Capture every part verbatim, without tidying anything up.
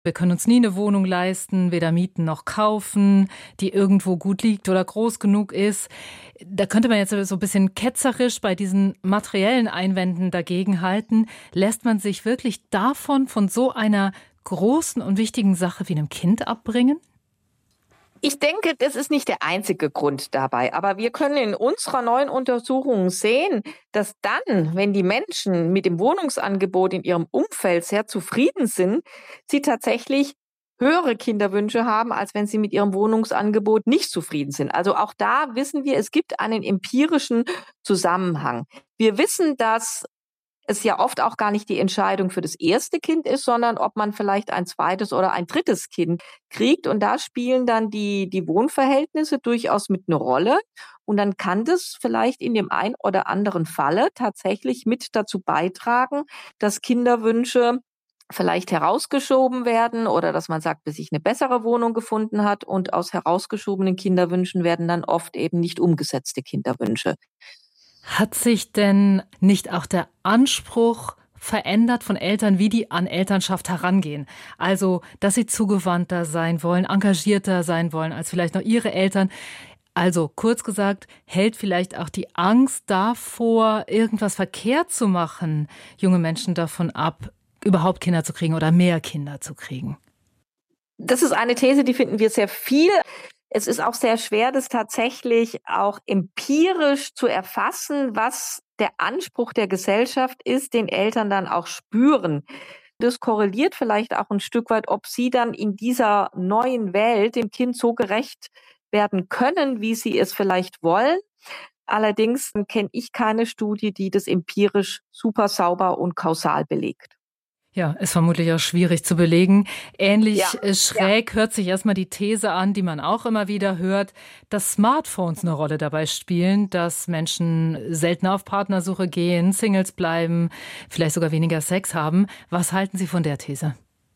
Wir können uns nie eine Wohnung leisten, weder mieten noch kaufen, die irgendwo gut liegt oder groß genug ist. Da könnte man jetzt so ein bisschen ketzerisch bei diesen materiellen Einwänden dagegenhalten. Lässt man sich wirklich davon, von so einer großen und wichtigen Sache wie einem Kind abbringen? Ich denke, das ist nicht der einzige Grund dabei. Aber wir können in unserer neuen Untersuchung sehen, dass dann, wenn die Menschen mit dem Wohnungsangebot in ihrem Umfeld sehr zufrieden sind, sie tatsächlich höhere Kinderwünsche haben, als wenn sie mit ihrem Wohnungsangebot nicht zufrieden sind. Also auch da wissen wir, es gibt einen empirischen Zusammenhang. Wir wissen, dass es ja oft auch gar nicht die Entscheidung für das erste Kind ist, sondern ob man vielleicht ein zweites oder ein drittes Kind kriegt. Und da spielen dann die, die Wohnverhältnisse durchaus mit eine Rolle. Und dann kann das vielleicht in dem ein oder anderen Falle tatsächlich mit dazu beitragen, dass Kinderwünsche vielleicht herausgeschoben werden oder dass man sagt, bis sich eine bessere Wohnung gefunden hat. Und aus herausgeschobenen Kinderwünschen werden dann oft eben nicht umgesetzte Kinderwünsche. Hat sich denn nicht auch der Anspruch verändert von Eltern, wie die an Elternschaft herangehen? Also, dass sie zugewandter sein wollen, engagierter sein wollen als vielleicht noch ihre Eltern. Also, kurz gesagt, hält vielleicht auch die Angst davor, irgendwas verkehrt zu machen, junge Menschen davon ab, überhaupt Kinder zu kriegen oder mehr Kinder zu kriegen? Das ist eine These, die finden wir sehr viel. Es ist auch sehr schwer, das tatsächlich auch empirisch zu erfassen, was der Anspruch der Gesellschaft ist, den Eltern dann auch spüren. Das korreliert vielleicht auch ein Stück weit, ob sie dann in dieser neuen Welt dem Kind so gerecht werden können, wie sie es vielleicht wollen. Allerdings kenne ich keine Studie, die das empirisch super sauber und kausal belegt. Ja, ist vermutlich auch schwierig zu belegen. Ähnlich Ja, schräg ja. hört sich erstmal die These an, die man auch immer wieder hört, dass Smartphones eine Rolle dabei spielen, dass Menschen seltener auf Partnersuche gehen, Singles bleiben, vielleicht sogar weniger Sex haben. Was halten Sie von der These?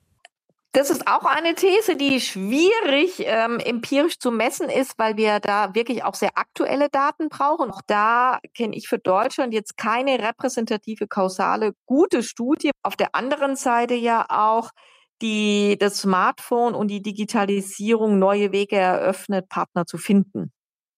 Das ist auch eine These, die schwierig ähm, empirisch zu messen ist, weil wir da wirklich auch sehr aktuelle Daten brauchen. Auch da kenne ich für Deutschland jetzt keine repräsentative, kausale, gute Studie. Auf der anderen Seite ja auch die, das Smartphone und die Digitalisierung neue Wege eröffnet, Partner zu finden.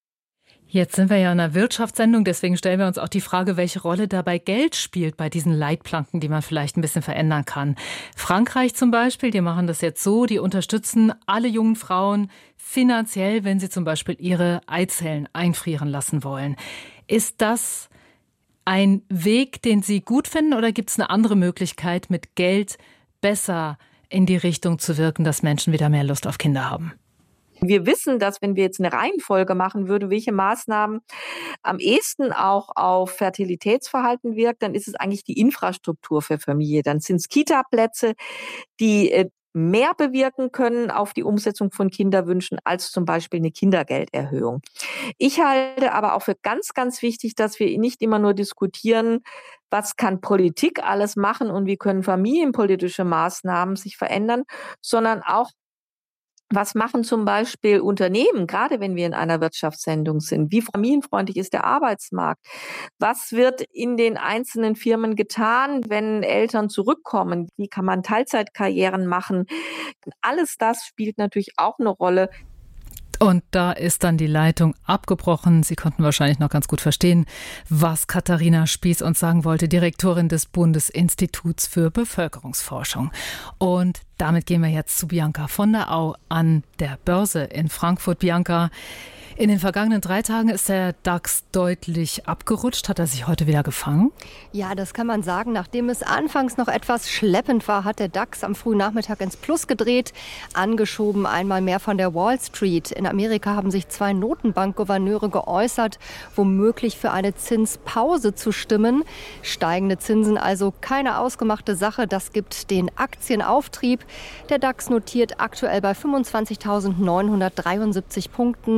Jetzt sind wir ja in einer Wirtschaftssendung, deswegen stellen wir uns auch die Frage, welche Rolle dabei Geld spielt bei diesen Leitplanken, die man vielleicht ein bisschen verändern kann. Frankreich zum Beispiel, die machen das jetzt so, die unterstützen alle jungen Frauen finanziell, wenn sie zum Beispiel ihre Eizellen einfrieren lassen wollen. Ist das ein Weg, den Sie gut finden, oder gibt es eine andere Möglichkeit, mit Geld besser in die Richtung zu wirken, dass Menschen wieder mehr Lust auf Kinder haben? Wir wissen, dass wenn wir jetzt eine Reihenfolge machen würden, welche Maßnahmen am ehesten auch auf Fertilitätsverhalten wirkt, dann ist es eigentlich die Infrastruktur für Familie. Dann sind es Kita-Plätze, die äh, mehr bewirken können auf die Umsetzung von Kinderwünschen als zum Beispiel eine Kindergelderhöhung. Ich halte aber auch für ganz, ganz wichtig, dass wir nicht immer nur diskutieren, was kann Politik alles machen und wie können familienpolitische Maßnahmen sich verändern, sondern auch, was machen zum Beispiel Unternehmen, gerade wenn wir in einer Wirtschaftssendung sind? Wie familienfreundlich ist der Arbeitsmarkt? Was wird in den einzelnen Firmen getan, wenn Eltern zurückkommen? Wie kann man Teilzeitkarrieren machen? Alles das spielt natürlich auch eine Rolle. Und da ist dann die Leitung abgebrochen. Sie konnten wahrscheinlich noch ganz gut verstehen, was Katharina Spieß uns sagen wollte, Direktorin des Bundesinstituts für Bevölkerungsforschung. Und damit gehen wir jetzt zu Bianca von der Au an der Börse in Frankfurt. Bianca, in den vergangenen drei Tagen ist der DAX deutlich abgerutscht. Hat er sich heute wieder gefangen? Ja, das kann man sagen. Nachdem es anfangs noch etwas schleppend war, hat der DAX am frühen Nachmittag ins Plus gedreht. Angeschoben einmal mehr von der Wall Street. In Amerika haben sich zwei Notenbankgouverneure geäußert, womöglich für eine Zinspause zu stimmen. Steigende Zinsen also keine ausgemachte Sache. Das gibt den Aktienauftrieb. Der DAX notiert aktuell bei fünfundzwanzigtausendneunhundertdreiundsiebzig Punkten. Gut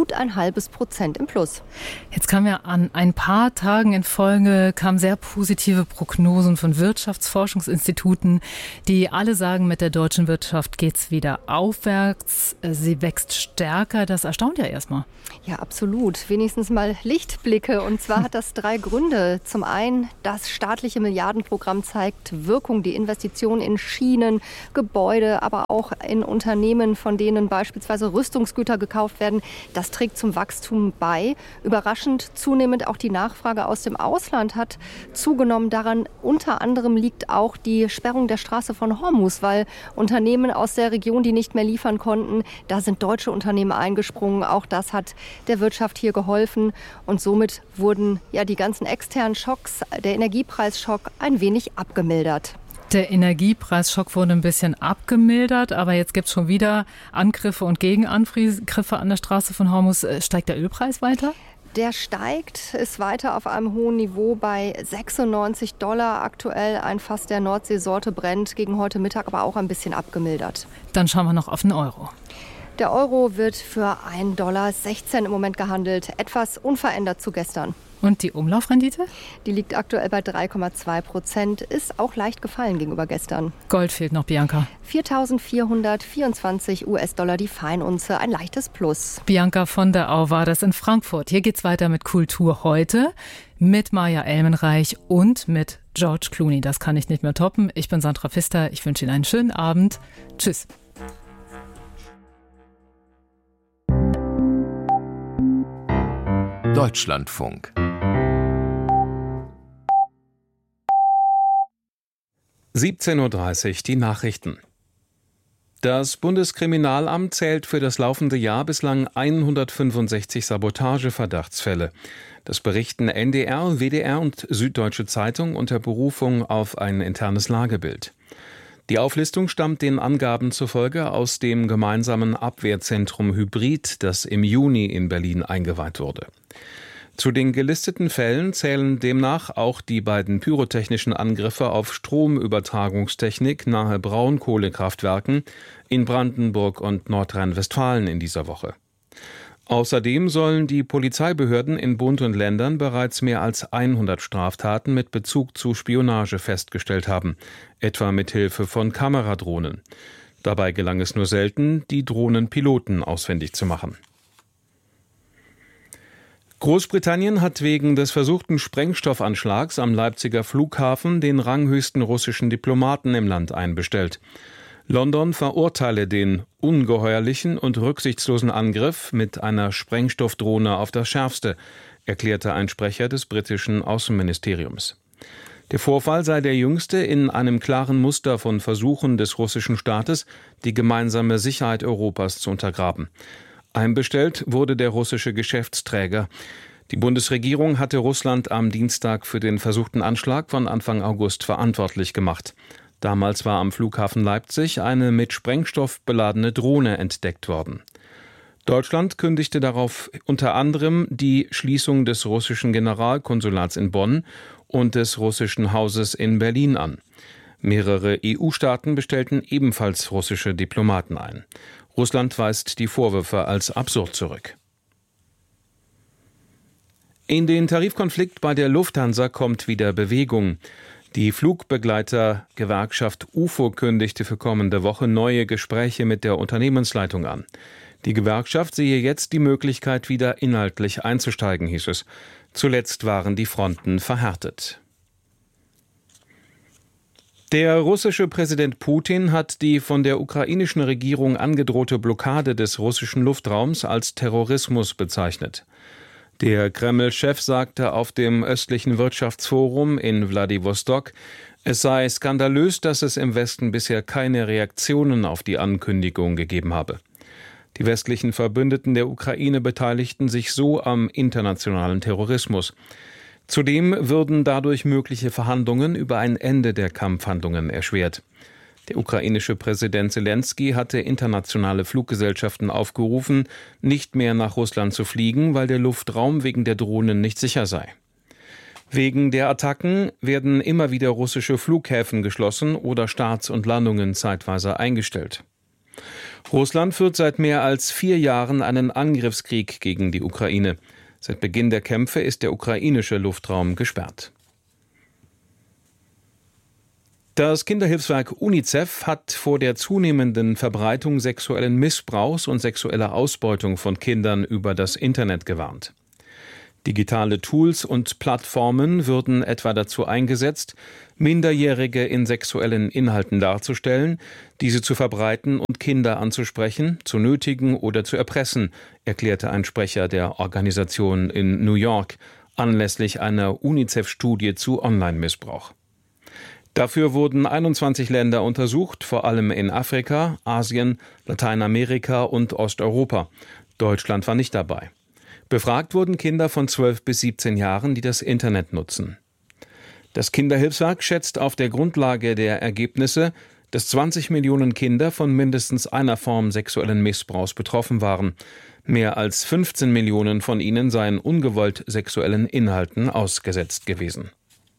gut ein halbes Prozent im Plus. Jetzt kamen ja an ein paar Tagen in Folge kamen sehr positive Prognosen von Wirtschaftsforschungsinstituten, die alle sagen, mit der deutschen Wirtschaft geht's wieder aufwärts. Sie wächst stärker. Das erstaunt ja erstmal. Ja, absolut. Wenigstens mal Lichtblicke. Und zwar hat das drei Gründe. Zum einen, das staatliche Milliardenprogramm zeigt Wirkung. Die Investitionen in Schienen, Gebäude, aber auch in Unternehmen, von denen beispielsweise Rüstungsgüter gekauft werden. Das trägt zum Wachstum bei. Überraschend zunehmend auch die Nachfrage aus dem Ausland hat zugenommen. Daran unter anderem liegt auch die Sperrung der Straße von Hormuz, weil Unternehmen aus der Region, die nicht mehr liefern konnten, da sind deutsche Unternehmen eingesprungen. Auch das hat der Wirtschaft hier geholfen. Und somit wurden ja die ganzen externen Schocks, der Energiepreisschock, ein wenig abgemildert. Der Energiepreisschock wurde ein bisschen abgemildert, aber jetzt gibt es schon wieder Angriffe und Gegenangriffe an der Straße von Hormuz. Steigt der Ölpreis weiter? Der steigt, ist weiter auf einem hohen Niveau bei sechsundneunzig Dollar aktuell. Ein Fass der Nordseesorte brennt, gegen heute Mittag aber auch ein bisschen abgemildert. Dann schauen wir noch auf den Euro. Der Euro wird für ein Komma sechzehn Dollar im Moment gehandelt, etwas unverändert zu gestern. Und die Umlaufrendite? Die liegt aktuell bei drei Komma zwei Prozent, ist auch leicht gefallen gegenüber gestern. Gold fehlt noch, Bianca. viertausendvierhundertvierundzwanzig US-Dollar die Feinunze, ein leichtes Plus. Bianca von der Au war das in Frankfurt. Hier geht's weiter mit Kultur heute, mit Maja Elmenreich und mit George Clooney. Das kann ich nicht mehr toppen. Ich bin Sandra Pfister. Ich wünsche Ihnen einen schönen Abend. Tschüss. Deutschlandfunk. siebzehn Uhr dreißig, die Nachrichten. Das Bundeskriminalamt zählt für das laufende Jahr bislang hundertfünfundsechzig Sabotageverdachtsfälle. Das berichten N D R, W D R und Süddeutsche Zeitung unter Berufung auf ein internes Lagebild. Die Auflistung stammt den Angaben zufolge aus dem gemeinsamen Abwehrzentrum Hybrid, das im Juni in Berlin eingeweiht wurde. Zu den gelisteten Fällen zählen demnach auch die beiden pyrotechnischen Angriffe auf Stromübertragungstechnik nahe Braunkohlekraftwerken in Brandenburg und Nordrhein-Westfalen in dieser Woche. Außerdem sollen die Polizeibehörden in Bund und Ländern bereits mehr als hundert Straftaten mit Bezug zu Spionage festgestellt haben, etwa mit Hilfe von Kameradrohnen. Dabei gelang es nur selten, die Drohnenpiloten ausfindig zu machen. Großbritannien hat wegen des versuchten Sprengstoffanschlags am Leipziger Flughafen den ranghöchsten russischen Diplomaten im Land einbestellt. London verurteile den ungeheuerlichen und rücksichtslosen Angriff mit einer Sprengstoffdrohne auf das Schärfste, erklärte ein Sprecher des britischen Außenministeriums. Der Vorfall sei der jüngste in einem klaren Muster von Versuchen des russischen Staates, die gemeinsame Sicherheit Europas zu untergraben. Einbestellt wurde der russische Geschäftsträger. Die Bundesregierung hatte Russland am Dienstag für den versuchten Anschlag von Anfang August verantwortlich gemacht. Damals war am Flughafen Leipzig eine mit Sprengstoff beladene Drohne entdeckt worden. Deutschland kündigte darauf unter anderem die Schließung des russischen Generalkonsulats in Bonn und des russischen Hauses in Berlin an. Mehrere E U-Staaten bestellten ebenfalls russische Diplomaten ein. Russland weist die Vorwürfe als absurd zurück. In den Tarifkonflikt bei der Lufthansa kommt wieder Bewegung. Die Flugbegleitergewerkschaft U F O kündigte für kommende Woche neue Gespräche mit der Unternehmensleitung an. Die Gewerkschaft sehe jetzt die Möglichkeit, wieder inhaltlich einzusteigen, hieß es. Zuletzt waren die Fronten verhärtet. Der russische Präsident Putin hat die von der ukrainischen Regierung angedrohte Blockade des russischen Luftraums als Terrorismus bezeichnet. Der Kreml-Chef sagte auf dem östlichen Wirtschaftsforum in Wladiwostok, es sei skandalös, dass es im Westen bisher keine Reaktionen auf die Ankündigung gegeben habe. Die westlichen Verbündeten der Ukraine beteiligten sich so am internationalen Terrorismus. Zudem würden dadurch mögliche Verhandlungen über ein Ende der Kampfhandlungen erschwert. Der ukrainische Präsident Selenskyj hatte internationale Fluggesellschaften aufgerufen, nicht mehr nach Russland zu fliegen, weil der Luftraum wegen der Drohnen nicht sicher sei. Wegen der Attacken werden immer wieder russische Flughäfen geschlossen oder Starts und Landungen zeitweise eingestellt. Russland führt seit mehr als vier Jahren einen Angriffskrieg gegen die Ukraine. Seit Beginn der Kämpfe ist der ukrainische Luftraum gesperrt. Das Kinderhilfswerk UNICEF hat vor der zunehmenden Verbreitung sexuellen Missbrauchs und sexueller Ausbeutung von Kindern über das Internet gewarnt. Digitale Tools und Plattformen würden etwa dazu eingesetzt, Minderjährige in sexuellen Inhalten darzustellen, diese zu verbreiten und Kinder anzusprechen, zu nötigen oder zu erpressen, erklärte ein Sprecher der Organisation in New York anlässlich einer UNICEF-Studie zu Online-Missbrauch. Dafür wurden einundzwanzig Länder untersucht, vor allem in Afrika, Asien, Lateinamerika und Osteuropa. Deutschland war nicht dabei. Befragt wurden Kinder von zwölf bis siebzehn Jahren, die das Internet nutzen. Das Kinderhilfswerk schätzt auf der Grundlage der Ergebnisse, dass zwanzig Millionen Kinder von mindestens einer Form sexuellen Missbrauchs betroffen waren. Mehr als fünfzehn Millionen von ihnen seien ungewollt sexuellen Inhalten ausgesetzt gewesen.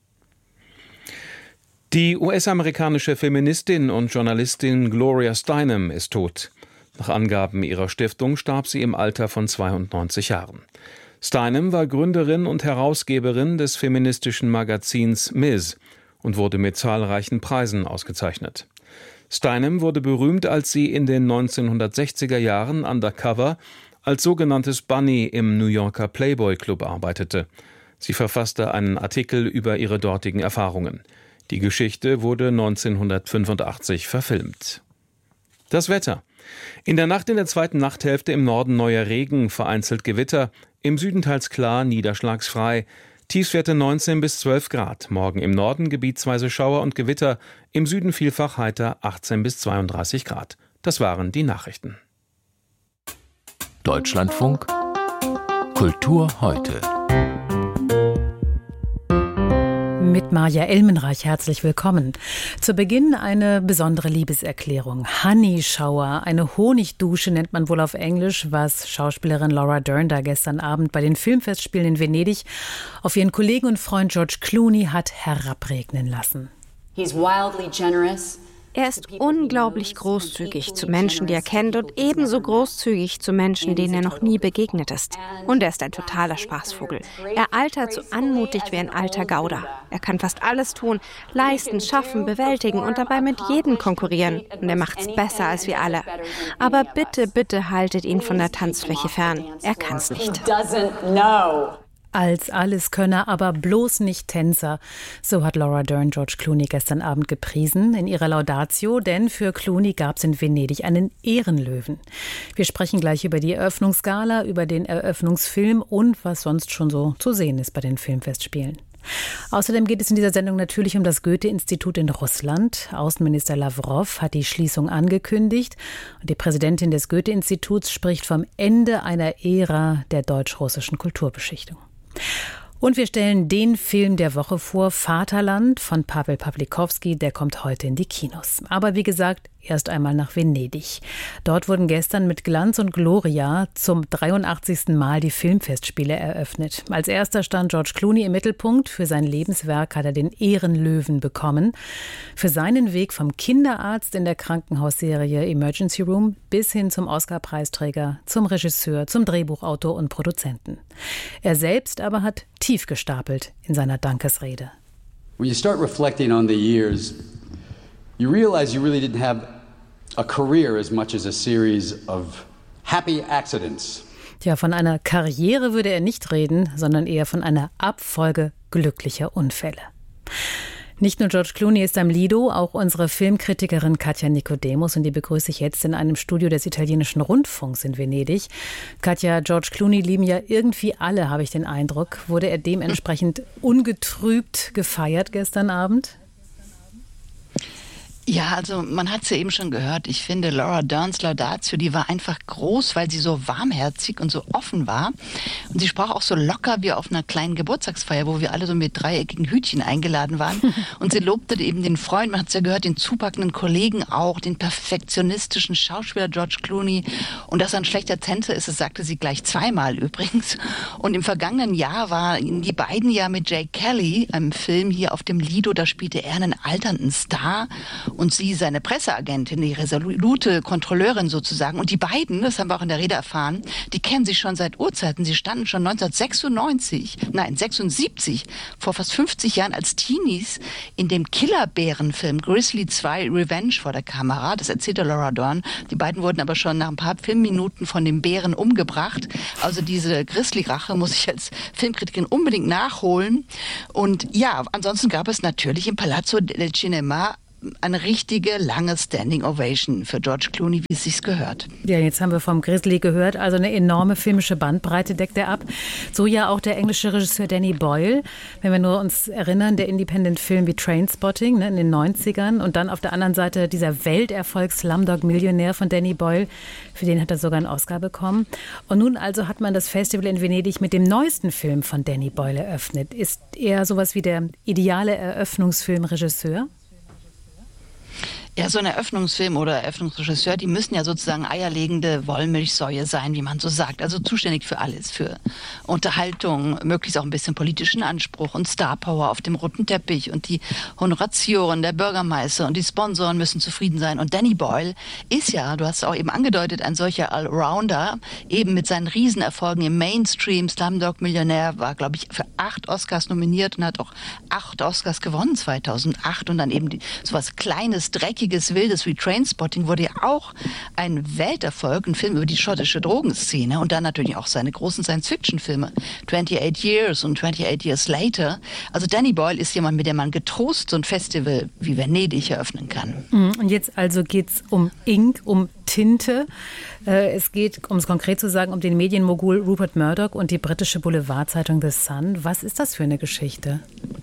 Die U S-amerikanische Feministin und Journalistin Gloria Steinem ist tot. Nach Angaben ihrer Stiftung starb sie im Alter von zweiundneunzig Jahren. Steinem war Gründerin und Herausgeberin des feministischen Magazins Ms und wurde mit zahlreichen Preisen ausgezeichnet. Steinem wurde berühmt, als sie in den neunzehnhundertsechziger Jahren undercover als sogenanntes Bunny im New Yorker Playboy Club arbeitete. Sie verfasste einen Artikel über ihre dortigen Erfahrungen. Die Geschichte wurde neunzehnhundertfünfundachtzig verfilmt. Das Wetter. In der Nacht in der zweiten Nachthälfte im Norden neuer Regen, vereinzelt Gewitter, im Süden teils klar, niederschlagsfrei. Tiefstwerte neunzehn bis zwölf Grad. Morgen im Norden gebietsweise Schauer und Gewitter, im Süden vielfach heiter achtzehn bis zweiunddreißig Grad. Das waren die Nachrichten. Deutschlandfunk Kultur heute. Mit Maja Elmenreich herzlich willkommen. Zu Beginn eine besondere Liebeserklärung. Honey Shower, eine Honigdusche nennt man wohl auf Englisch, was Schauspielerin Laura Dern da gestern Abend bei den Filmfestspielen in Venedig auf ihren Kollegen und Freund George Clooney hat herabregnen lassen. He's wildly generous. Er ist unglaublich großzügig zu Menschen, die er kennt, und ebenso großzügig zu Menschen, denen er noch nie begegnet ist. Und er ist ein totaler Spaßvogel. Er altert so anmutig wie ein alter Gauder. Er kann fast alles tun, leisten, schaffen, bewältigen und dabei mit jedem konkurrieren. Und er macht's besser als wir alle. Aber bitte, bitte haltet ihn von der Tanzfläche fern. Er kann's nicht. Als Alleskönner, aber bloß nicht Tänzer. So hat Laura Dern George Clooney gestern Abend gepriesen in ihrer Laudatio, denn für Clooney gab es in Venedig einen Ehrenlöwen. Wir sprechen gleich über die Eröffnungsgala, über den Eröffnungsfilm und was sonst schon so zu sehen ist bei den Filmfestspielen. Außerdem geht es in dieser Sendung natürlich um das Goethe-Institut in Russland. Außenminister Lawrow hat die Schließung angekündigt und die Präsidentin des Goethe-Instituts spricht vom Ende einer Ära der deutsch-russischen Kulturbeschichtung. Und wir stellen den Film der Woche vor, Vaterland von Pawel Pawlikowski, der kommt heute in die Kinos. Aber wie gesagt, erst einmal nach Venedig. Dort wurden gestern mit Glanz und Gloria zum dreiundachtzigsten Mal die Filmfestspiele eröffnet. Als erster stand George Clooney im Mittelpunkt. Für sein Lebenswerk hat er den Ehrenlöwen bekommen. Für seinen Weg vom Kinderarzt in der Krankenhausserie Emergency Room bis hin zum Oscar-Preisträger, zum Regisseur, zum Drehbuchautor und Produzenten. Er selbst aber hat tief gestapelt in seiner Dankesrede. When you start reflecting on the years, you realize you really didn't have a career as much as a series of happy accidents. Ja, von einer Karriere würde er nicht reden, sondern eher von einer Abfolge glücklicher Unfälle. Nicht nur George Clooney ist am Lido, auch unsere Filmkritikerin Katja Nicodemus, und die begrüße ich jetzt in einem Studio des italienischen Rundfunks in Venedig. Katja, George Clooney lieben ja irgendwie alle, habe ich den Eindruck. Wurde er dementsprechend ungetrübt gefeiert gestern Abend? Ja, also man hat es ja eben schon gehört. Ich finde, Laura Derns Laudatio, die war einfach groß, weil sie so warmherzig und so offen war. Und sie sprach auch so locker wie auf einer kleinen Geburtstagsfeier, wo wir alle so mit dreieckigen Hütchen eingeladen waren. Und sie lobte eben den Freund, man hat es ja gehört, den zupackenden Kollegen auch, den perfektionistischen Schauspieler George Clooney. Und dass er ein schlechter Tänzer ist, das sagte sie gleich zweimal übrigens. Und im vergangenen Jahr waren die beiden ja mit Jake Kelly, einem Film hier auf dem Lido, da spielte er einen alternden Star. und sie seine Presseagentin, die resolute Kontrolleurin sozusagen. Und die beiden, das haben wir auch in der Rede erfahren, die kennen sich schon seit Urzeiten. Sie standen schon neunzehnhundertsechsundneunzig, nein, sechsundsiebzig, vor fast fünfzig Jahren als Teenies in dem Killerbärenfilm Grizzly zwei Revenge vor der Kamera. Das erzählte Laura Dern. Die beiden wurden aber schon nach ein paar Filmminuten von dem Bären umgebracht. Also diese Grizzly-Rache muss ich als Filmkritikerin unbedingt nachholen. Und ja, ansonsten gab es natürlich im Palazzo del Cinema eine richtige lange Standing Ovation für George Clooney, wie es sich gehört. Ja, jetzt haben wir vom Grizzly gehört, also eine enorme filmische Bandbreite deckt er ab. So ja auch der englische Regisseur Danny Boyle. Wenn wir nur uns erinnern, der Independent-Film wie Trainspotting, ne, in den neunzigern und dann auf der anderen Seite dieser Welterfolg Slumdog Millionär von Danny Boyle, für den hat er sogar einen Oscar bekommen. Und nun also hat man das Festival in Venedig mit dem neuesten Film von Danny Boyle eröffnet. Ist er sowas wie der ideale Eröffnungsfilmregisseur? Ja, so ein Eröffnungsfilm oder Eröffnungsregisseur, die müssen ja sozusagen eierlegende Wollmilchsäue sein, wie man so sagt. Also zuständig für alles, für Unterhaltung, möglichst auch ein bisschen politischen Anspruch und Starpower auf dem roten Teppich. Und die Honoratioren der Bürgermeister und die Sponsoren müssen zufrieden sein. Und Danny Boyle ist ja, du hast es auch eben angedeutet, ein solcher Allrounder, eben mit seinen Riesenerfolgen im Mainstream. Slumdog Millionär war, glaube ich, für acht Oscars nominiert und hat auch acht Oscars gewonnen zweitausendacht. Und dann eben die, sowas Kleines, Dreckiges, Wildes wie Trainspotting wurde ja auch ein Welterfolg, ein Film über die schottische Drogenszene und dann natürlich auch seine großen Science-Fiction-Filme, twenty-eight Years und twenty-eight Years Later. Also Danny Boyle ist jemand, mit dem man getrost so ein Festival wie Venedig eröffnen kann. Und jetzt also geht es um Ink, um Tinte. Es geht, um es konkret zu sagen, um den Medienmogul Rupert Murdoch und die britische Boulevardzeitung The Sun. Was ist das für eine Geschichte?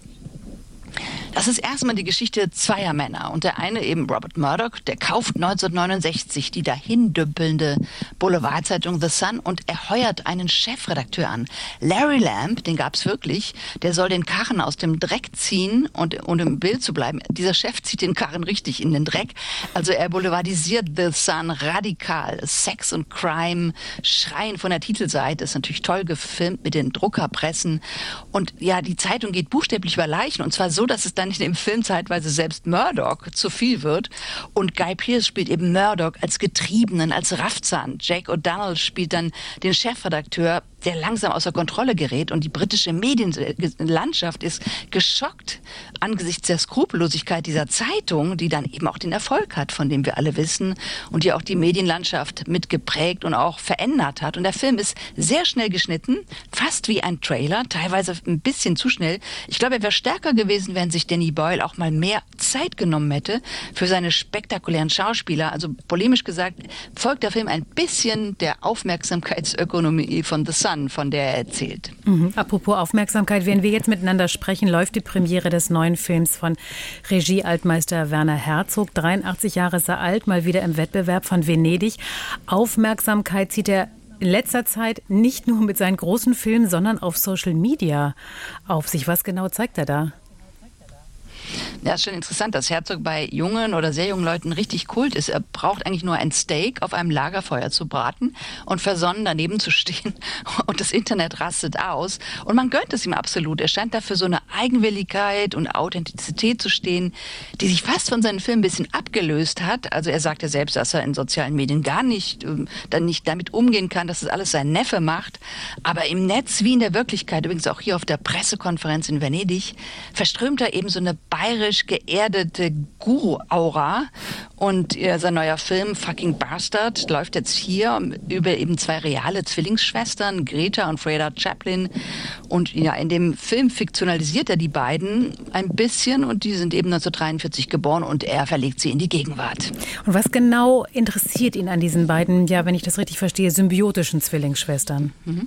Das ist erstmal die Geschichte zweier Männer. Und der eine eben Rupert Murdoch, der kauft neunzehnhundertneunundsechzig die dahindümpelnde Boulevardzeitung The Sun und er heuert einen Chefredakteur an. Larry Lamb, den gab's wirklich, der soll den Karren aus dem Dreck ziehen und, und im Bild zu bleiben. Dieser Chef zieht den Karren richtig in den Dreck. Also er boulevardisiert The Sun radikal. Sex und Crime schreien von der Titelseite. Ist natürlich toll gefilmt mit den Druckerpressen. Und ja, die Zeitung geht buchstäblich über Leichen. Und zwar so, dass es dann in dem Film zeitweise selbst Murdoch zu viel wird. Und Guy Pearce spielt eben Murdoch als Getriebenen, als Raffzahn. Jake O'Donnell spielt dann den Chefredakteur, der langsam außer Kontrolle gerät. Und die britische Medienlandschaft ist geschockt angesichts der Skrupellosigkeit dieser Zeitung, die dann eben auch den Erfolg hat, von dem wir alle wissen und die auch die Medienlandschaft mitgeprägt und auch verändert hat. Und der Film ist sehr schnell geschnitten, fast wie ein Trailer, teilweise ein bisschen zu schnell. Ich glaube, er wäre stärker gewesen, wenn sich Danny Boyle auch mal mehr Zeit genommen hätte für seine spektakulären Schauspieler. Also polemisch gesagt, folgt der Film ein bisschen der Aufmerksamkeitsökonomie von The Sun, von der er erzählt. Mhm. Apropos Aufmerksamkeit, während wir jetzt miteinander sprechen, läuft die Premiere des neuen Films von Regie-Altmeister Werner Herzog. dreiundachtzig Jahre ist er alt, mal wieder im Wettbewerb von Venedig. Aufmerksamkeit zieht er in letzter Zeit nicht nur mit seinen großen Filmen, sondern auf Social Media auf sich. Was genau zeigt er da? Ja, ist schon interessant, dass Herzog bei jungen oder sehr jungen Leuten richtig Kult ist. Er braucht eigentlich nur ein Steak auf einem Lagerfeuer zu braten und versonnen daneben zu stehen. Und das Internet rastet aus. Und man gönnt es ihm absolut. Er scheint dafür so eine Eigenwilligkeit und Authentizität zu stehen, die sich fast von seinen Filmen ein bisschen abgelöst hat. Also er sagt ja selbst, dass er in sozialen Medien gar nicht, äh, dann nicht damit umgehen kann, dass es alles sein Neffe macht. Aber im Netz wie in der Wirklichkeit, übrigens auch hier auf der Pressekonferenz in Venedig, verströmt er eben so eine bayerisch geerdete Guru-Aura. Und ja, sein neuer Film Fucking Bastard läuft jetzt hier über eben zwei reale Zwillingsschwestern, Greta und Freda Chaplin. Und ja, in dem Film fiktionalisiert er die beiden ein bisschen und die sind eben neunzehnhundertdreiundvierzig geboren und er verlegt sie in die Gegenwart. Und was genau interessiert ihn an diesen beiden, ja, wenn ich das richtig verstehe, symbiotischen Zwillingsschwestern? Mhm.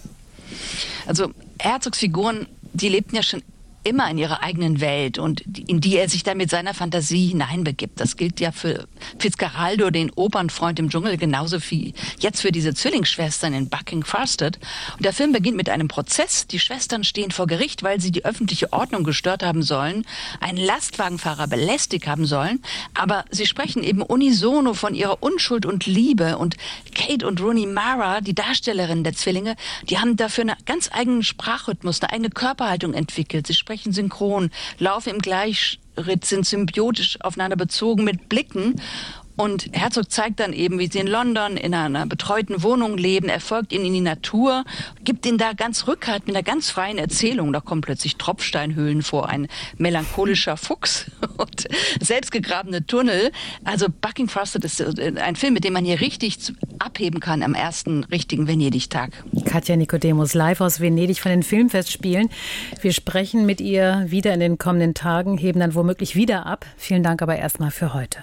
Also Herzogs Figuren, die lebten ja schon immer in ihrer eigenen Welt und in die er sich dann mit seiner Fantasie hineinbegibt. Das gilt ja für Fitzcarraldo, den Opernfreund im Dschungel, genauso wie jetzt für diese Zwillingsschwestern in Bucking Fastard. Und der Film beginnt mit einem Prozess. Die Schwestern stehen vor Gericht, weil sie die öffentliche Ordnung gestört haben sollen, einen Lastwagenfahrer belästigt haben sollen. Aber sie sprechen eben unisono von ihrer Unschuld und Liebe. Und Kate und Rooney Mara, die Darstellerinnen der Zwillinge, die haben dafür einen ganz eigenen Sprachrhythmus, eine eigene Körperhaltung entwickelt. Sie sprechen synchron, laufen im gleich sind symbiotisch aufeinander bezogen mit Blicken. Und Herzog zeigt dann eben, wie sie in London in einer betreuten Wohnung leben. Er folgt ihnen in die Natur, gibt ihnen da ganz Rückhalt mit einer ganz freien Erzählung. Da kommen plötzlich Tropfsteinhöhlen vor, ein melancholischer Fuchs und selbstgegrabene Tunnel. Also Bucking Frosted ist ein Film, mit dem man hier richtig abheben kann am ersten richtigen Venedig-Tag. Katja Nicodemus live aus Venedig von den Filmfestspielen. Wir sprechen mit ihr wieder in den kommenden Tagen, heben dann womöglich wieder ab. Vielen Dank aber erstmal für heute.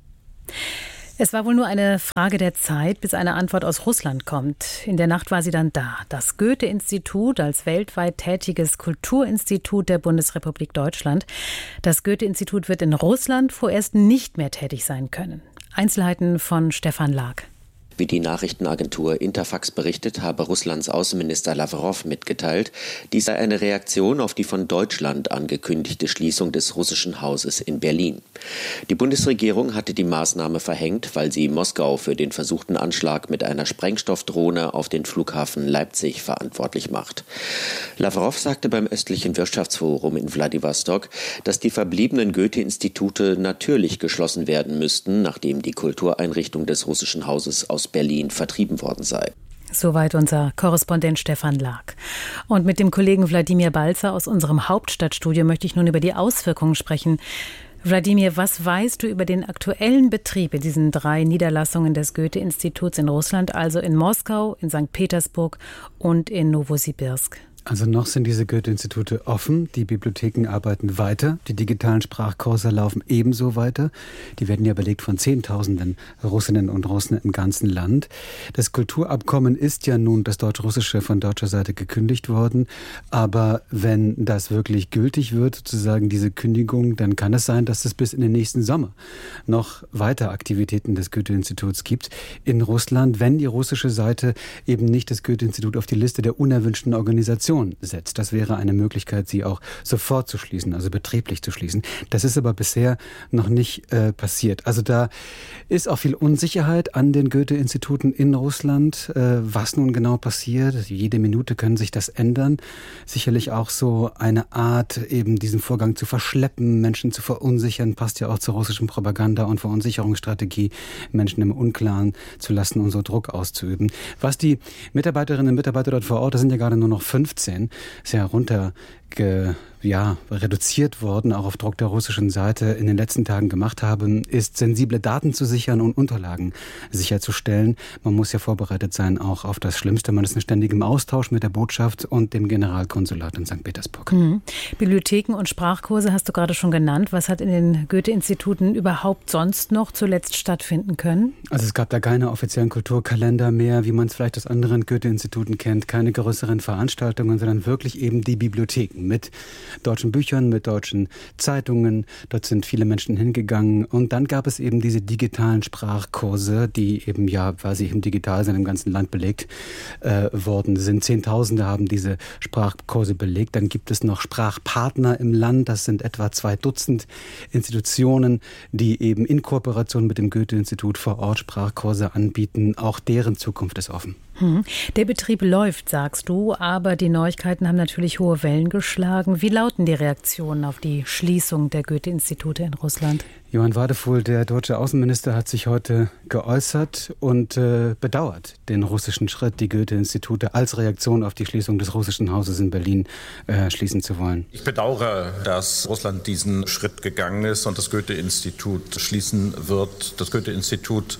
Es war wohl nur eine Frage der Zeit, bis eine Antwort aus Russland kommt. In der Nacht war sie dann da. Das Goethe-Institut als weltweit tätiges Kulturinstitut der Bundesrepublik Deutschland. Das Goethe-Institut wird in Russland vorerst nicht mehr tätig sein können. Einzelheiten von Stefan Lag. Wie die Nachrichtenagentur Interfax berichtet, habe Russlands Außenminister Lavrov mitgeteilt, dies sei eine Reaktion auf die von Deutschland angekündigte Schließung des russischen Hauses in Berlin. Die Bundesregierung hatte die Maßnahme verhängt, weil sie Moskau für den versuchten Anschlag mit einer Sprengstoffdrohne auf den Flughafen Leipzig verantwortlich macht. Lavrov sagte beim östlichen Wirtschaftsforum in Wladiwostok, dass die verbliebenen Goethe-Institute natürlich geschlossen werden müssten, nachdem die Kultureinrichtung des russischen Hauses aus Berlin vertrieben worden sei. Soweit unser Korrespondent Stefan Lag. Und mit dem Kollegen Wladimir Balzer aus unserem Hauptstadtstudio möchte ich nun über die Auswirkungen sprechen. Wladimir, was weißt du über den aktuellen Betrieb in diesen drei Niederlassungen des Goethe-Instituts in Russland, also in Moskau, in Sankt Petersburg und in Nowosibirsk? Also noch sind diese Goethe-Institute offen, die Bibliotheken arbeiten weiter, die digitalen Sprachkurse laufen ebenso weiter. Die werden ja belegt von Zehntausenden Russinnen und Russen im ganzen Land. Das Kulturabkommen ist ja nun, das deutsch-russische, von deutscher Seite gekündigt worden. Aber wenn das wirklich gültig wird, sozusagen diese Kündigung, dann kann es sein, dass es bis in den nächsten Sommer noch weiter Aktivitäten des Goethe-Instituts gibt in Russland, wenn die russische Seite eben nicht das Goethe-Institut auf die Liste der unerwünschten Organisationen setzt. Das wäre eine Möglichkeit, sie auch sofort zu schließen, also betrieblich zu schließen. Das ist aber bisher noch nicht äh, passiert. Also da ist auch viel Unsicherheit an den Goethe-Instituten in Russland, äh, was nun genau passiert. Jede Minute können sich das ändern. Sicherlich auch so eine Art, eben diesen Vorgang zu verschleppen, Menschen zu verunsichern, passt ja auch zur russischen Propaganda und Verunsicherungsstrategie, Menschen im Unklaren zu lassen und so Druck auszuüben. Was die Mitarbeiterinnen und Mitarbeiter dort vor Ort, das sind ja gerade nur noch fünfzehn, ist ja runter ge, ja, reduziert worden, auch auf Druck der russischen Seite in den letzten Tagen gemacht haben, ist sensible Daten zu sichern und Unterlagen sicherzustellen. Man muss ja vorbereitet sein auch auf das Schlimmste. Man ist in ständigem Austausch mit der Botschaft und dem Generalkonsulat in Sankt Petersburg. Mhm. Bibliotheken und Sprachkurse hast du gerade schon genannt. Was hat in den Goethe-Instituten überhaupt sonst noch zuletzt stattfinden können? Also es gab da keine offiziellen Kulturkalender mehr, wie man es vielleicht aus anderen Goethe-Instituten kennt, keine größeren Veranstaltungen, sondern wirklich eben die Bibliotheken mit deutschen Büchern, mit deutschen Zeitungen. Dort sind viele Menschen hingegangen. Und dann gab es eben diese digitalen Sprachkurse, die eben ja, weil sie eben digital sind, im ganzen Land belegt äh, worden sind. Zehntausende haben diese Sprachkurse belegt. Dann gibt es noch Sprachpartner im Land. Das sind etwa zwei Dutzend Institutionen, die eben in Kooperation mit dem Goethe-Institut vor Ort Sprachkurse anbieten. Auch deren Zukunft ist offen. Hm. Der Betrieb läuft, sagst du, aber die Neuigkeiten haben natürlich hohe Wellen geschlagen. Wie lauten die Reaktionen auf die Schließung der Goethe-Institute in Russland? Johann Wadefuhl, der deutsche Außenminister, hat sich heute geäußert und äh, bedauert den russischen Schritt, die Goethe-Institute als Reaktion auf die Schließung des russischen Hauses in Berlin äh, schließen zu wollen. Ich bedauere, dass Russland diesen Schritt gegangen ist und das Goethe-Institut schließen wird. Das Goethe-Institut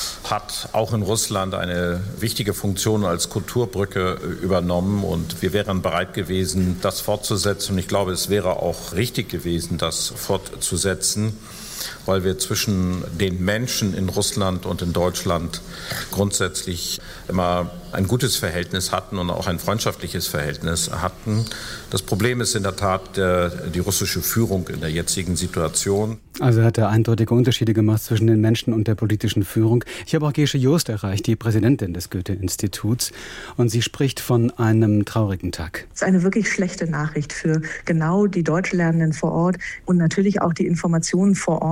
hat auch in Russland eine wichtige Funktion als Kulturbrücke übernommen und wir wären bereit gewesen, das fortzusetzen. Und ich glaube, es wäre auch richtig gewesen, das fortzusetzen, weil wir zwischen den Menschen in Russland und in Deutschland grundsätzlich immer ein gutes Verhältnis hatten und auch ein freundschaftliches Verhältnis hatten. Das Problem ist in der Tat äh, die russische Führung in der jetzigen Situation. Also hat er eindeutige Unterschiede gemacht zwischen den Menschen und der politischen Führung. Ich habe auch Gesche Joost erreicht, die Präsidentin des Goethe-Instituts. Und sie spricht von einem traurigen Tag. Das ist eine wirklich schlechte Nachricht für genau die Deutschlernenden vor Ort und natürlich auch die Informationen vor Ort.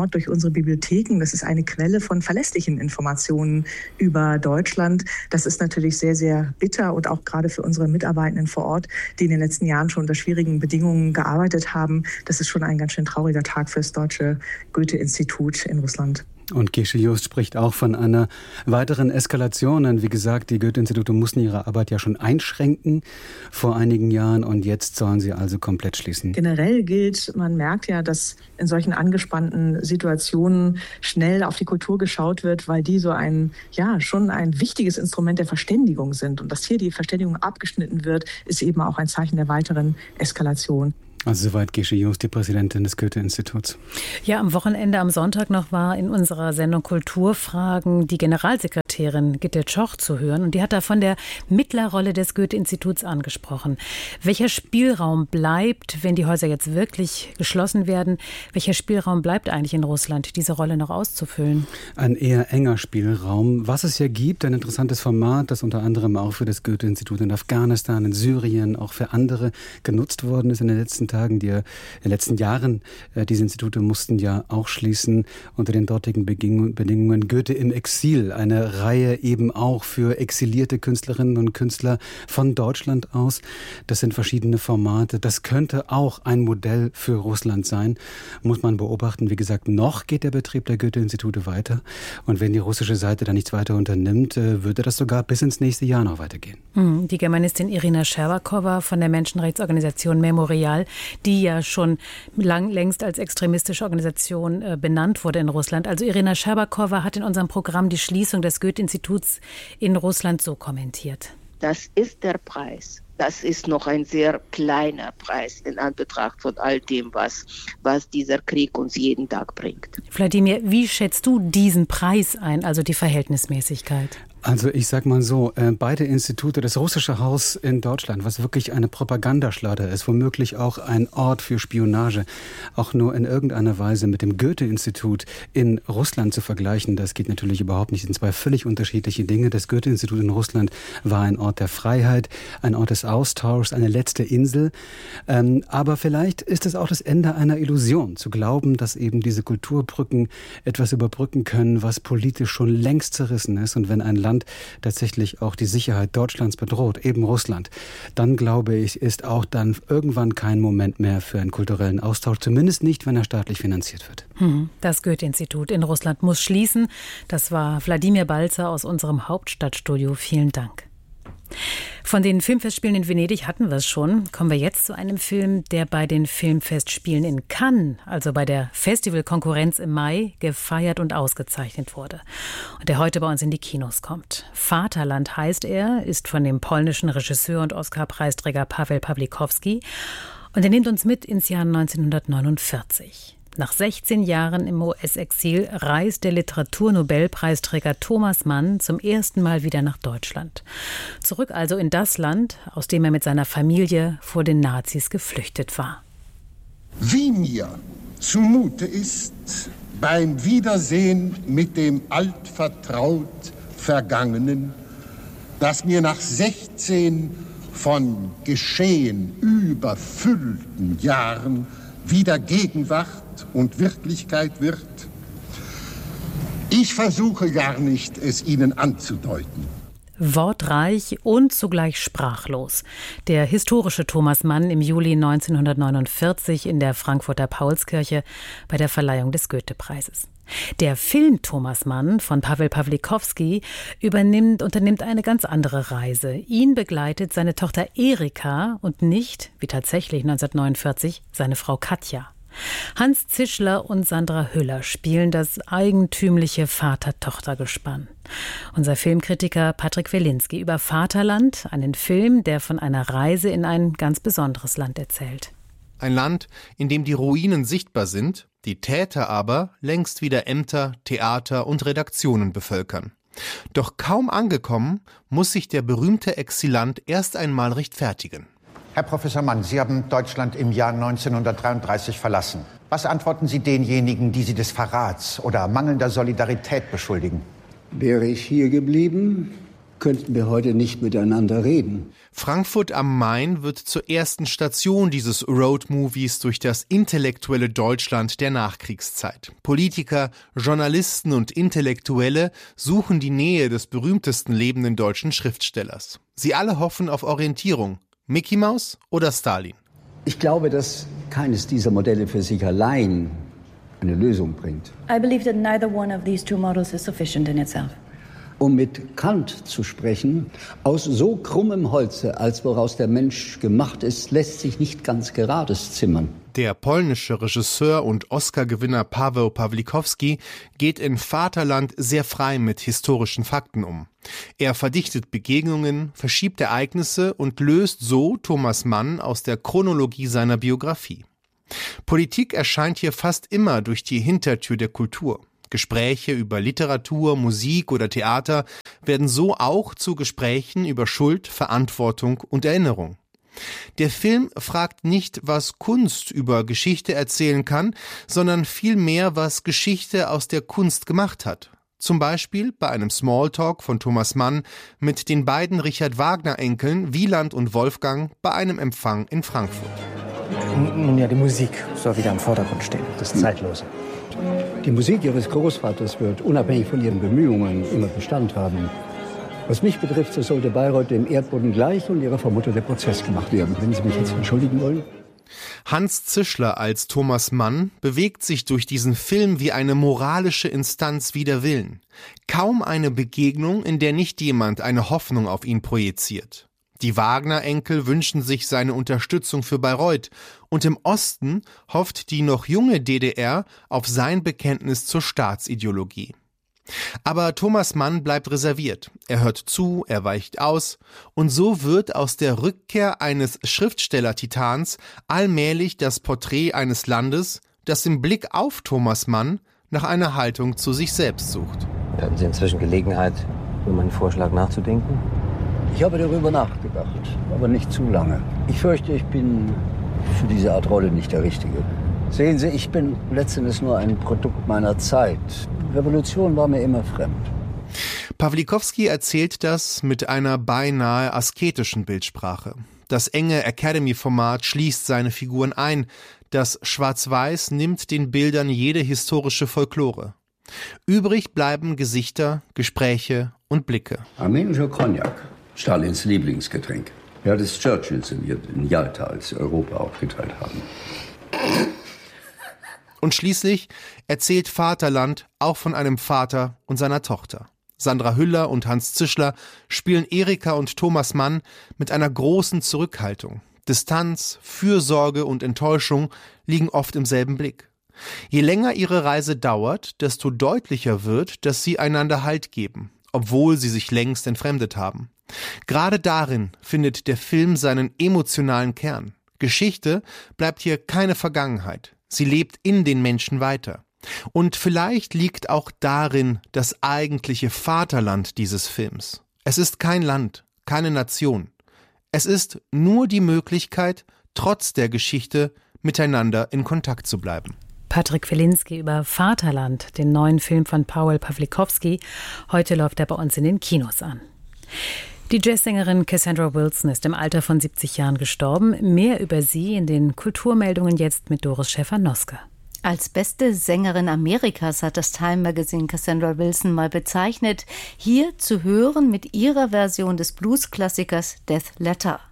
Ort durch unsere Bibliotheken. Das ist eine Quelle von verlässlichen Informationen über Deutschland. Das ist natürlich sehr, sehr bitter und auch gerade für unsere Mitarbeitenden vor Ort, die in den letzten Jahren schon unter schwierigen Bedingungen gearbeitet haben. Das ist schon ein ganz schön trauriger Tag für das Deutsche Goethe-Institut in Russland. Und Gesche Joost spricht auch von einer weiteren Eskalation. Und wie gesagt, die Goethe-Institute mussten ihre Arbeit ja schon einschränken vor einigen Jahren und jetzt sollen sie also komplett schließen. Generell gilt, man merkt ja, dass in solchen angespannten Situationen schnell auf die Kultur geschaut wird, weil die so ein, ja, schon ein wichtiges Instrument der Verständigung sind. Und dass hier die Verständigung abgeschnitten wird, ist eben auch ein Zeichen der weiteren Eskalation. Also soweit Gesche Joost, die Präsidentin des Goethe-Instituts. Ja, am Wochenende, am Sonntag noch war in unserer Sendung Kulturfragen die Generalsekretärin Gitte Tschoch zu hören. Und die hat da von der Mittlerrolle des Goethe-Instituts angesprochen. Welcher Spielraum bleibt, wenn die Häuser jetzt wirklich geschlossen werden? Welcher Spielraum bleibt eigentlich in Russland, diese Rolle noch auszufüllen? Ein eher enger Spielraum. Was es ja gibt, ein interessantes Format, das unter anderem auch für das Goethe-Institut in Afghanistan, in Syrien, auch für andere genutzt worden ist in den letzten Tagen, die, in den letzten Jahren. Äh, diese Institute mussten ja auch schließen unter den dortigen Bedingungen. Goethe im Exil, eine Reihe eben auch für exilierte Künstlerinnen und Künstler von Deutschland aus. Das sind verschiedene Formate. Das könnte auch ein Modell für Russland sein. Muss man beobachten. Wie gesagt, noch geht der Betrieb der Goethe-Institute weiter. Und wenn die russische Seite da nichts weiter unternimmt, äh, würde das sogar bis ins nächste Jahr noch weitergehen. Die Germanistin Irina Scherbakowa von der Menschenrechtsorganisation Memorial, die ja schon lang, längst als extremistische Organisation äh, benannt wurde in Russland. Also Irina Scherbakowa hat in unserem Programm die Schließung des Goethe-Instituts in Russland so kommentiert. Das ist der Preis. Das ist noch ein sehr kleiner Preis in Anbetracht von all dem, was, was dieser Krieg uns jeden Tag bringt. Wladimir, wie schätzt du diesen Preis ein, also die Verhältnismäßigkeit? Also ich sag mal so, äh, beide Institute, das Russische Haus in Deutschland, was wirklich eine Propagandaschleuder ist, womöglich auch ein Ort für Spionage, auch nur in irgendeiner Weise mit dem Goethe-Institut in Russland zu vergleichen, das geht natürlich überhaupt nicht. Das sind zwei völlig unterschiedliche Dinge. Das Goethe-Institut in Russland war ein Ort der Freiheit, ein Ort des Austauschs, eine letzte Insel. Ähm, aber vielleicht ist es auch das Ende einer Illusion, zu glauben, dass eben diese Kulturbrücken etwas überbrücken können, was politisch schon längst zerrissen ist. Und wenn ein Land tatsächlich auch die Sicherheit Deutschlands bedroht, eben Russland, dann glaube ich, ist auch dann irgendwann kein Moment mehr für einen kulturellen Austausch, zumindest nicht, wenn er staatlich finanziert wird. Das Goethe-Institut in Russland muss schließen. Das war Wladimir Balzer aus unserem Hauptstadtstudio. Vielen Dank. Von den Filmfestspielen in Venedig hatten wir es schon. Kommen wir jetzt zu einem Film, der bei den Filmfestspielen in Cannes, also bei der Festivalkonkurrenz im Mai, gefeiert und ausgezeichnet wurde. Und der heute bei uns in die Kinos kommt. Vaterland heißt er, ist von dem polnischen Regisseur und Oscar-Preisträger Paweł Pawlikowski. Und er nimmt uns mit ins Jahr neunzehnhundertneunundvierzig. Nach sechzehn Jahren im U S-Exil reist der Literaturnobelpreisträger Thomas Mann zum ersten Mal wieder nach Deutschland. Zurück also in das Land, aus dem er mit seiner Familie vor den Nazis geflüchtet war. Wie mir zumute ist beim Wiedersehen mit dem altvertraut Vergangenen, das mir nach sechzehn von Geschehen überfüllten Jahren wieder Gegenwart und Wirklichkeit wird. Ich versuche gar nicht, es Ihnen anzudeuten. Wortreich und zugleich sprachlos. Der historische Thomas Mann im Juli neunzehnhundertneunundvierzig in der Frankfurter Paulskirche bei der Verleihung des Goethe-Preises. Der Film Thomas Mann von Paweł Pawlikowski übernimmt, unternimmt eine ganz andere Reise. Ihn begleitet seine Tochter Erika und nicht, wie tatsächlich neunzehnhundertneunundvierzig, seine Frau Katja. Hans Zischler und Sandra Hüller spielen das eigentümliche Vater-Tochter-Gespann. Unser Filmkritiker Patrick Welinski über Vaterland, einen Film, der von einer Reise in ein ganz besonderes Land erzählt. Ein Land, in dem die Ruinen sichtbar sind, die Täter aber längst wieder Ämter, Theater und Redaktionen bevölkern. Doch kaum angekommen, muss sich der berühmte Exilant erst einmal rechtfertigen. Herr Professor Mann, Sie haben Deutschland im Jahr neunzehnhundertdreiunddreißig verlassen. Was antworten Sie denjenigen, die Sie des Verrats oder mangelnder Solidarität beschuldigen? Wäre ich hier geblieben, könnten wir heute nicht miteinander reden. Frankfurt am Main wird zur ersten Station dieses Roadmovies durch das intellektuelle Deutschland der Nachkriegszeit. Politiker, Journalisten und Intellektuelle suchen die Nähe des berühmtesten lebenden deutschen Schriftstellers. Sie alle hoffen auf Orientierung. Mickey Mouse oder Stalin? Ich glaube, dass keines dieser Modelle für sich allein eine Lösung bringt. I believe that neither one of these two models is sufficient in itself. Um mit Kant zu sprechen, aus so krummem Holze, als woraus der Mensch gemacht ist, lässt sich nicht ganz gerades zimmern. Der polnische Regisseur und Oscar-Gewinner Paweł Pawlikowski geht in Vaterland sehr frei mit historischen Fakten um. Er verdichtet Begegnungen, verschiebt Ereignisse und löst so Thomas Mann aus der Chronologie seiner Biografie. Politik erscheint hier fast immer durch die Hintertür der Kultur. Gespräche über Literatur, Musik oder Theater werden so auch zu Gesprächen über Schuld, Verantwortung und Erinnerung. Der Film fragt nicht, was Kunst über Geschichte erzählen kann, sondern vielmehr, was Geschichte aus der Kunst gemacht hat. Zum Beispiel bei einem Smalltalk von Thomas Mann mit den beiden Richard-Wagner-Enkeln Wieland und Wolfgang bei einem Empfang in Frankfurt. Nun ja, die Musik soll wieder im Vordergrund stehen, das Zeitlose. Die Musik Ihres Großvaters wird unabhängig von Ihren Bemühungen immer Bestand haben. Was mich betrifft, so sollte Bayreuth dem Erdboden gleich und Ihrer Vermutter der Prozess gemacht werden. Wenn Sie mich jetzt entschuldigen wollen. Hans Zischler als Thomas Mann bewegt sich durch diesen Film wie eine moralische Instanz wider Willen. Kaum eine Begegnung, in der nicht jemand eine Hoffnung auf ihn projiziert. Die Wagner-Enkel wünschen sich seine Unterstützung für Bayreuth und im Osten hofft die noch junge D D R auf sein Bekenntnis zur Staatsideologie. Aber Thomas Mann bleibt reserviert. Er hört zu, er weicht aus und so wird aus der Rückkehr eines Schriftsteller-Titans allmählich das Porträt eines Landes, das im Blick auf Thomas Mann nach einer Haltung zu sich selbst sucht. Hatten Sie inzwischen Gelegenheit, über meinen Vorschlag nachzudenken? Ich habe darüber nachgedacht, aber nicht zu lange. Ich fürchte, ich bin für diese Art Rolle nicht der Richtige. Sehen Sie, ich bin letztendlich nur ein Produkt meiner Zeit. Revolution war mir immer fremd. Pawlikowski erzählt das mit einer beinahe asketischen Bildsprache. Das enge Academy-Format schließt seine Figuren ein. Das Schwarz-Weiß nimmt den Bildern jede historische Folklore. Übrig bleiben Gesichter, Gespräche und Blicke. Armenischer Cognac, Stalins Lieblingsgetränk. Ja, des Churchills in Jalta, als Europa aufgeteilt haben. Und schließlich erzählt Vaterland auch von einem Vater und seiner Tochter. Sandra Hüller und Hans Zischler spielen Erika und Thomas Mann mit einer großen Zurückhaltung. Distanz, Fürsorge und Enttäuschung liegen oft im selben Blick. Je länger ihre Reise dauert, desto deutlicher wird, dass sie einander Halt geben, obwohl sie sich längst entfremdet haben. Gerade darin findet der Film seinen emotionalen Kern. Geschichte bleibt hier keine Vergangenheit. Sie lebt in den Menschen weiter. Und vielleicht liegt auch darin das eigentliche Vaterland dieses Films. Es ist kein Land, keine Nation. Es ist nur die Möglichkeit, trotz der Geschichte miteinander in Kontakt zu bleiben. Patrick Wilinski über Vaterland, den neuen Film von Paweł Pawlikowski. Heute läuft er bei uns in den Kinos an. Die Jazzsängerin Cassandra Wilson ist im Alter von siebzig Jahren gestorben. Mehr über sie in den Kulturmeldungen jetzt mit Doris Schäfer-Noske. Als beste Sängerin Amerikas hat das Time Magazine Cassandra Wilson mal bezeichnet. Hier zu hören mit ihrer Version des Blues-Klassikers Death Letter.